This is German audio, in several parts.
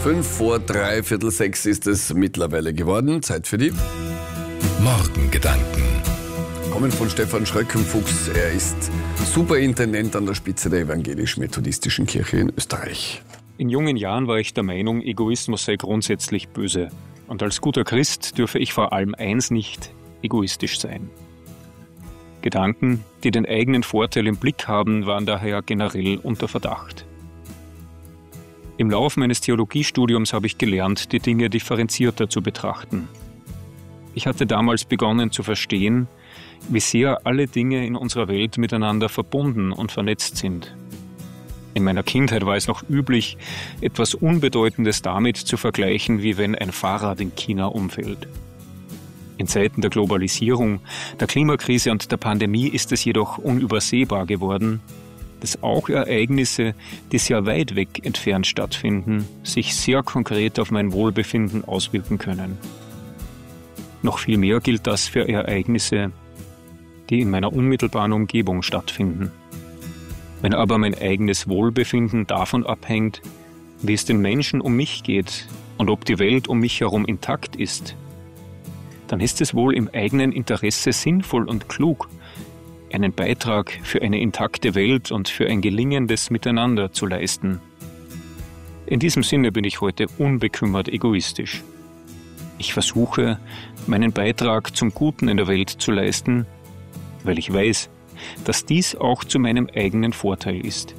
5:03 ist es mittlerweile geworden. Zeit für die Morgengedanken. Kommen von Stefan Schröckenfuchs. Er ist Superintendent an der Spitze der Evangelisch-Methodistischen Kirche in Österreich. In jungen Jahren war ich der Meinung, Egoismus sei grundsätzlich böse. Und als guter Christ dürfe ich vor allem eins nicht: egoistisch sein. Gedanken, die den eigenen Vorteil im Blick haben, waren daher generell unter Verdacht. Im Laufe meines Theologiestudiums habe ich gelernt, die Dinge differenzierter zu betrachten. Ich hatte damals begonnen zu verstehen, wie sehr alle Dinge in unserer Welt miteinander verbunden und vernetzt sind. In meiner Kindheit war es noch üblich, etwas Unbedeutendes damit zu vergleichen, wie wenn ein Fahrrad in China umfällt. In Zeiten der Globalisierung, der Klimakrise und der Pandemie ist es jedoch unübersehbar geworden, dass auch Ereignisse, die sehr weit weg entfernt stattfinden, sich sehr konkret auf mein Wohlbefinden auswirken können. Noch viel mehr gilt das für Ereignisse, die in meiner unmittelbaren Umgebung stattfinden. Wenn aber mein eigenes Wohlbefinden davon abhängt, wie es den Menschen um mich geht und ob die Welt um mich herum intakt ist, dann ist es wohl im eigenen Interesse sinnvoll und klug, einen Beitrag für eine intakte Welt und für ein gelingendes Miteinander zu leisten. In diesem Sinne bin ich heute unbekümmert egoistisch. Ich versuche, meinen Beitrag zum Guten in der Welt zu leisten, weil ich weiß, dass dies auch zu meinem eigenen Vorteil ist.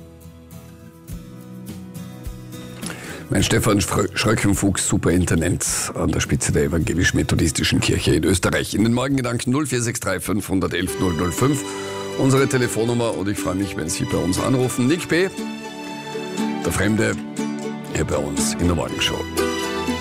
Mein Stefan Schröckenfuchs, Superintendent an der Spitze der Evangelisch-Methodistischen Kirche in Österreich. In den Morgengedanken 0463 511 005, unsere Telefonnummer, und ich freue mich, wenn Sie bei uns anrufen. Nick B., der Fremde, hier bei uns in der Morgenshow.